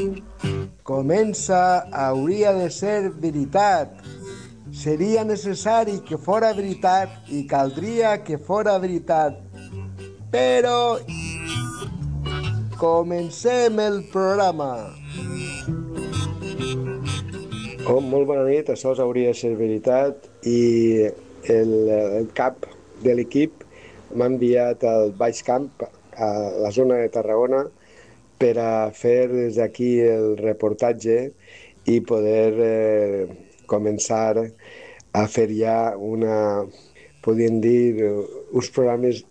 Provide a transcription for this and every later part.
Comença, hauria de ser veritat. Seria necessari que fora veritat i caldria que fora veritat. Però comencem el programa. Oh, molt bona nit, això hauria de ser veritat i el cap de l'equip m'ha enviat al Baix Camp, a la zona de Tarragona, per a fer des d'aquí el reportatge i poder començar a fer ja podríem dir, uns programes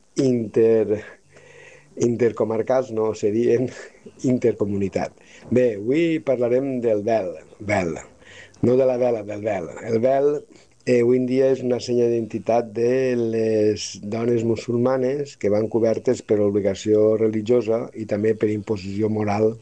intercomarcals, no, serien intercomunitat. Bé, avui parlarem del vel, no de la vela, del vel. El vel avui en dia és una senya d'identitat de les dones musulmanes que van cobertes per obligació religiosa i també per imposició moral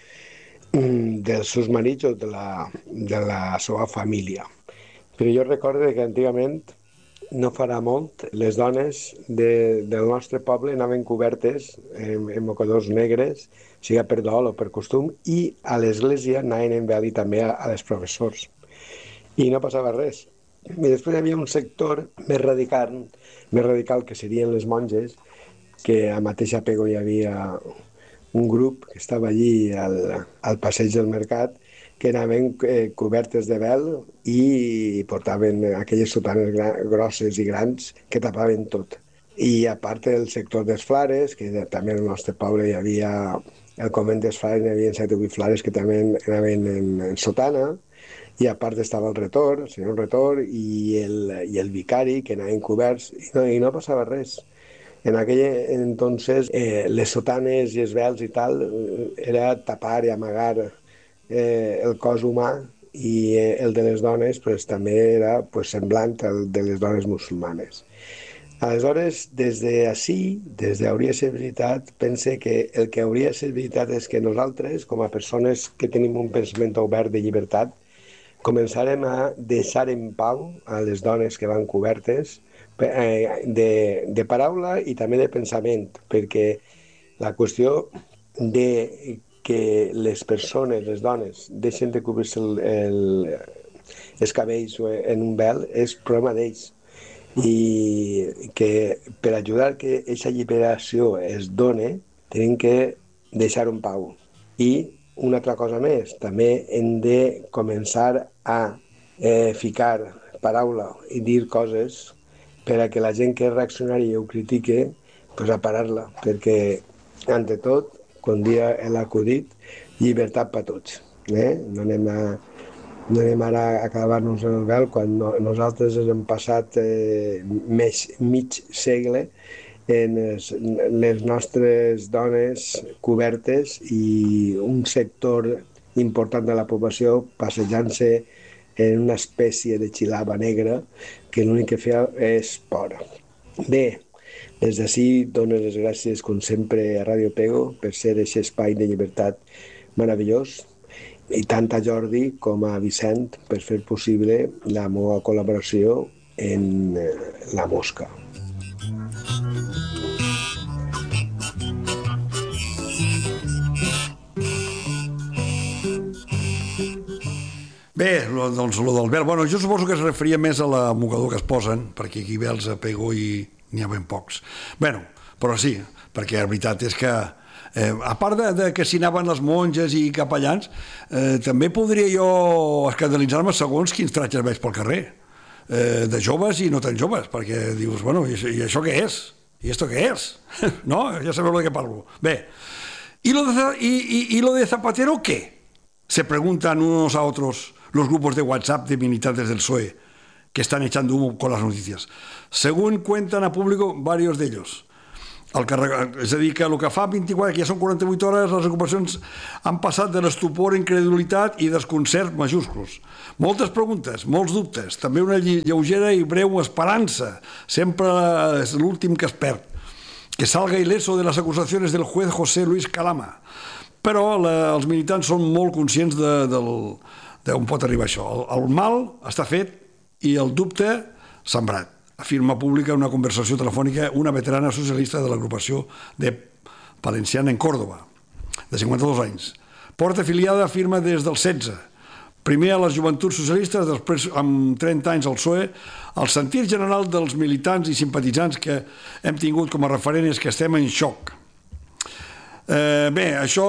dels seus marits o de la seva família. Però jo recordo que antigament, no farà molt, les dones del nostre poble anaven cobertes amb mocadors negres, sigui per dol o per costum, i a l'església anaven en vel i també a les professors. I no passava res. I després hi havia un sector més radical que serien les monges, que a mateixa Pego hi havia un grup que estava allí al passeig del mercat, que anaven cobertes de vel i portaven aquelles sotanes grosses i grans que tapaven tot. I a part del sector dels flares, que també al nostre poble hi havia el convent dels flares, hi havia 7 o 8 flares que també anaven en sotana, i a part estava el senyor retor i el vicari, que anaven coberts, i no passava res. En aquell entonces, les sotanes i els vels i tal, era tapar i amagar el cos humà, i el de les dones pues, també era pues, semblant al de les dones musulmanes. Aleshores, des de ací, des de hauria de ser veritat, pense que el que hauria de ser veritat és que nosaltres, com a persones que tenim un pensament obert de llibertat, començarem a deixar en pau a les dones que van cobertes de paraula i també de pensament, perquè la qüestió de que les persones, les dones, deixen de cobrir-se els cabells en un vel és problema d'ells, i que per ajudar que aquesta alliberació es done tenim que deixar en pau. I una altra cosa més, també hem de començar a ficar paraula i dir coses per a que la gent que reaccionari i ho critique, pues a parar-la, perquè ante tot, com dia l'acudit, llibertat per tots. No anem ara a clavar-nos en el vel quan nosaltres hem passat mig segle en les nostres dones cobertes i un sector important de la població passejant-se en una espècie de xilava negra que l'únic que feia és por. Bé, des d'ací dono les gràcies, com sempre, a Ràdio Pego per ser aquest espai de llibertat meravellós, i tant a Jordi com a Vicent per fer possible la meva col·laboració en La Mosca. Bé, doncs lo del vel, bueno, jo suposo que es referia més a la mocador que es posen, perquè aquí vels a Pego i n'hi ha ben pocs. Bueno, però sí, perquè la veritat és que a part de que s'hi anaven les monges i capellans, també podria jo escandalitzar-me segons quins tratges veig pel carrer, de joves i no tan joves, perquè dius, bueno, i això què és? I esto què és? No? Ja sabeu de què parlo. Bé, ¿y lo de Zapatero qué? Se preguntan unos a otros los grupos de WhatsApp de militantes del PSOE que están echando humo con las noticias. Según cuentan a público varios de ellos. És a dir, que el que fa 24, que ja són 48 hores, les recuperacions han passat de l'estupor, incredulitat i desconcert majúsculs. Moltes preguntes, molts dubtes, també una lleugera i breu esperança, sempre és l'últim que es perd, que salga ileso de les acusacions del juez José Luis Calama. Però els militants són molt conscients d'on pot arribar això. El mal està fet i el dubte sembrat, afirma pública en una conversació telefònica una veterana socialista de l'agrupació de Valenciana en Córdoba, de 52 anys, Porta afiliada firma des del 16. Primer a les Joventuts Socialistes, després amb 30 anys al PSOE. El sentir general dels militants i simpatitzants que hem tingut com a referent és que estem en xoc. Bé, això...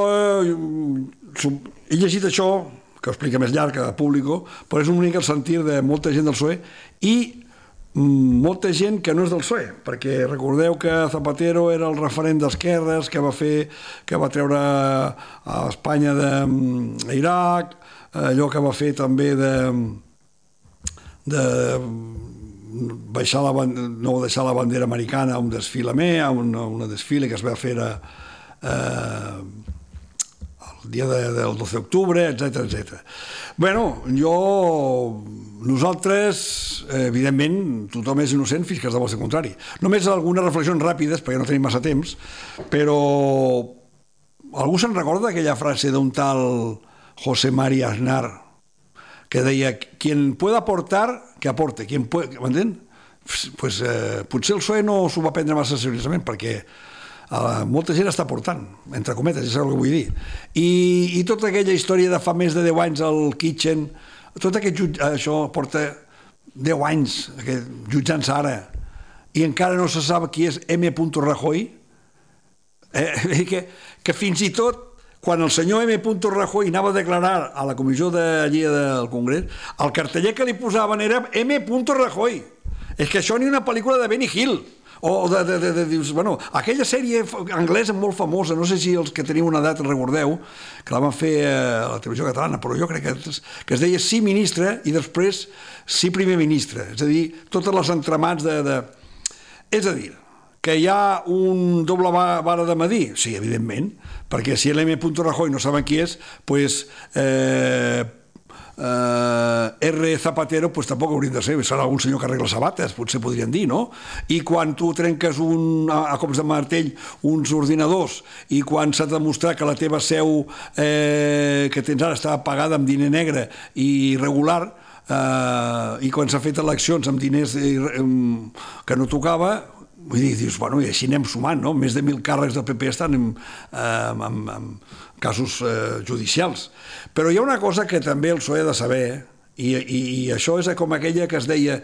He llegit això, que ho explica més llarg a Público, però és un únic el sentir de molta gent del PSOE i molta gent que no és del PSOE, perquè recordeu que Zapatero era el referent d'esquerres que va treure a Espanya d'Iraq, allò que va fer també de no deixar la bandera americana a un desfile una desfile que es va fer el dia del 12 d'octubre, etc. Bueno, nosaltres, evidentment, tothom és innocent fins que es demostri el contrari. Només algunes reflexions ràpides, perquè no tenim massa temps, però algú se'n recorda aquella frase d'un tal José María Aznar que deia, quien pueda aportar, que aporte, m'entén? Pues, potser el PSOE no s'ho va prendre massa seriosament, perquè molta gent està aportant, entre cometes, ja sabeu el que vull dir. I tota aquella història de fa més de 10 anys al Kitchen, tot això porta 10 anys jutjant-se ara, i encara no se sap qui és M. Rajoy, que fins i tot quan el senyor M. Rajoy anava a declarar a la comissió d'allí del Congrés, el carteller que li posaven era M. Rajoy. És que això ni una pel·lícula de Benny Hill, o dius, bueno, aquella sèrie anglesa molt famosa, no sé si els que teniu una edat recordeu, que la van fer a la televisió catalana, però jo crec que es deia Sí ministre i després Sí primer ministre, és a dir, totes les entramats És a dir, que hi ha un doble vara de medir? Sí, evidentment, perquè si l'M. Rajoy no saben qui és, doncs R. Zapatero pues tampoc hauríem de ser, serà algun senyor que arregla sabates, potser podrien dir, no? I quan tu trenques a cops de martell uns ordinadors i quan s'ha de demostrar que la teva seu que tens ara està pagada amb diner negre i irregular, i quan s'ha fet eleccions amb diners que no tocava, vull dir, dius, bueno, i així anem sumant, no? Més de 1.000 càrrecs del PP estan en casos judicials. Però hi ha una cosa que també el PSOE ha de saber, i això és com aquella que es deia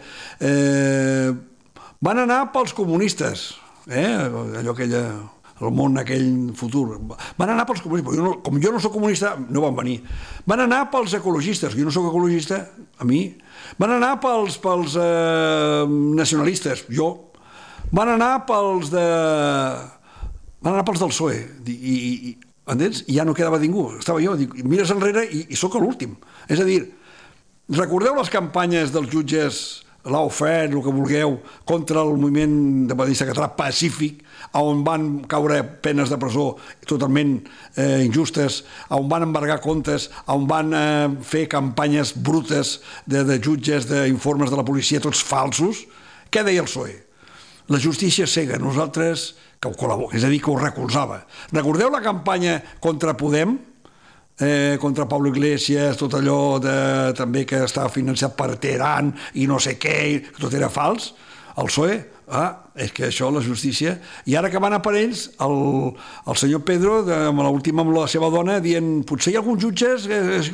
van anar pels comunistes, allò el món aquell futur, van anar pels comunistes, com jo no soc comunista no van venir, van anar pels ecologistes, jo no soc ecologista, a mi, van anar pels nacionalistes, jo, van anar pels del PSOE, entens? I ja no quedava ningú, estava jo, dic, mires enrere i sóc l'últim. És a dir, recordeu les campanyes dels jutges, l'Aufet, el que vulgueu, contra el moviment independentista català pacífic, on van caure penes de presó totalment injustes, on van embargar comptes, on van fer campanyes brutes de jutges, d'informes de la policia, tots falsos? Què deia el PSOE? La justícia cega, nosaltres que ho col·laborem, és a dir, que ho recolzava. Recordeu la campanya contra Podem, contra Pablo Iglesias, tot allò també que estava financiat per Teheran i no sé què, tot era fals? El PSOE, és que això, la justícia... I ara que van a per ells, el senyor Pedro, amb la seva dona, dient, potser hi ha alguns jutges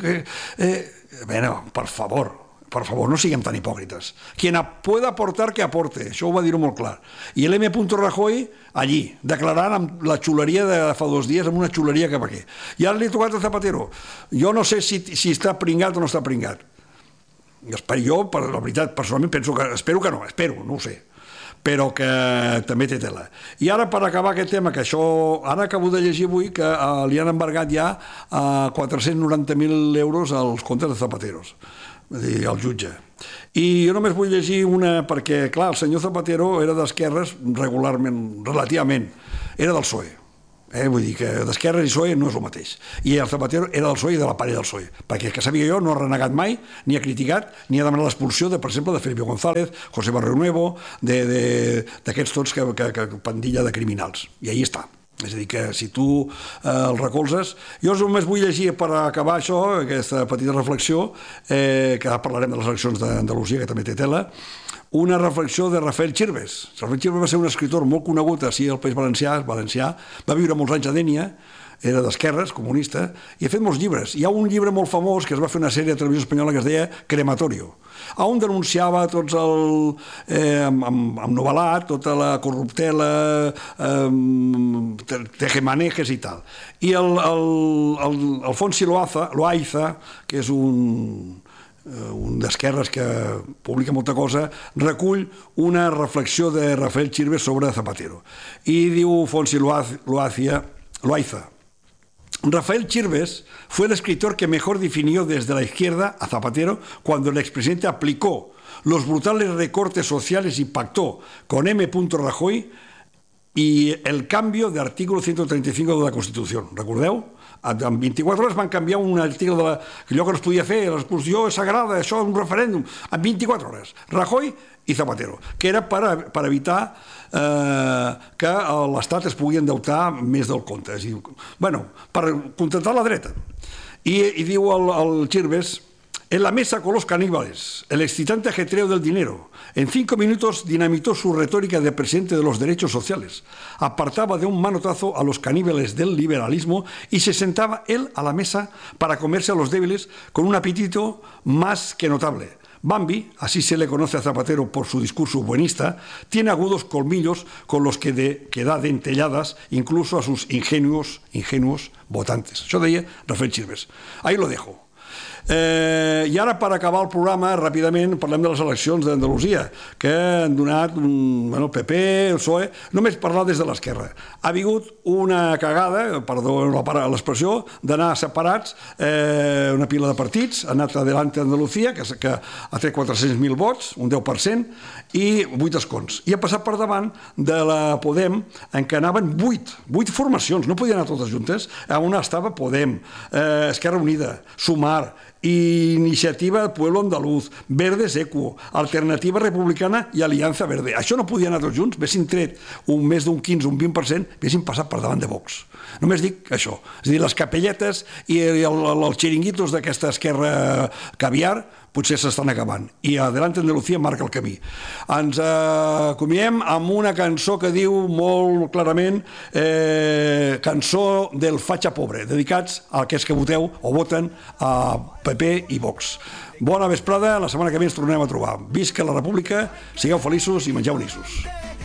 bueno, per favor, no siguem tan hipòcrites. Quien pueda aportar, que aporte. Això ho va dir-ho molt clar. I l'M. Rajoy, allí, declarant amb la xuleria de fa 2 dies, amb una xuleria cap aquí. I ara li he tocat a Zapatero. Jo no sé si està pringat o no està pringat. Jo, la veritat, personalment, espero que no, no ho sé. Però que també té tela. I ara, per acabar aquest tema, que això... Ara acabo de llegir avui que li han embargat ja 490.000 euros als comptes de Zapateros, el jutge. I jo només vull llegir una, perquè, clar, el senyor Zapatero era d'esquerres regularment, relativament, era del PSOE. Vull dir que d'esquerres i PSOE no és el mateix. I el Zapatero era del PSOE i de la parella del PSOE, perquè, que sabia jo, no ha renegat mai, ni ha criticat, ni ha demanat l'expulsió, per exemple, de Felipe González, José Barrionuevo, d'aquests tots que pandilla de criminals. I ahí està. És a dir, que si tu el recolzes... Jo només vull llegir, per acabar això, aquesta petita reflexió, que ara parlarem de les eleccions d'Andalusia, que també té tela, una reflexió de Rafael Chirves. Rafael Chirves va ser un escriptor molt conegut així al País Valencià, va viure molts anys a Dénia, era d'esquerres, comunista, i ha fet molts llibres. Hi ha un llibre molt famós que es va fer una sèrie de televisió espanyola que es deia Crematorio, on denunciava tots amb novel·lat, tota la corruptela, tejemanejes i tal. I el Fonsi Loaiza, que és un d'esquerres que publica molta cosa, recull una reflexió de Rafael Chirves sobre Zapatero. I diu Fonsi Loaiza: Rafael Chirves fue el escritor que mejor definió desde la izquierda a Zapatero cuando el expresidente aplicó los brutales recortes sociales y pactó con M. Rajoy y el cambio de artículo 135 de la Constitució. Recordeu? En 24 hores van canviar un article que allò que no es podia fer, l'expulsió és sagrada, això és un referèndum, en 24 hores. Rajoy i Zapatero, que era per evitar que l'Estat es pugui endeutar més del compte. És a dir, bueno, per contentar la dreta. I diu el Chirves: en la mesa con los caníbales, el excitante ajetreo del dinero. En 5 minutos dinamitó su retórica de presidente de los derechos sociales. Apartaba de un manotazo a los caníbales del liberalismo y se sentaba él a la mesa para comerse a los débiles con un apetito más que notable. Bambi, así se le conoce a Zapatero por su discurso buenista, tiene agudos colmillos con los que da dentelladas incluso a sus ingenuos votantes. Això deia Rafael Chirves. Ahí lo dejo. I ara, per acabar el programa, ràpidament parlem de les eleccions d'Andalusia, que han donat PP, el PSOE, només parlar des de l'esquerra. Ha hagut una cagada, perdó l'expressió, d'anar separats una pila de partits. Ha anat Adelante Andalucía, que ha tret 400.000 vots, un 10%, i 8 escons. I ha passat per davant de la Podem, en què anaven 8 formacions, no podien anar totes juntes, on estava Podem, Esquerra Unida, Sumar, Iniciativa Pueblo Andaluz, Verdes Equo, Alternativa Republicana i Alianza Verde. Això no podien anar tots junts, haguessin tret més d'un 15 o un 20%, haguessin passat per davant de Vox. Només dic això. És a dir, les capelletes i els xiringuitos d'aquesta esquerra caviar potser s'estan acabant. I Adelante Andalucía marca el camí. Ens acomiem amb una cançó que diu molt clarament cançó del fatxa pobre, dedicats a aquests que voteu o voten a PP i Vox. Bona vesprada, la setmana que ve ens tornem a trobar. Visca la República, sigueu feliços i mengeu nissos.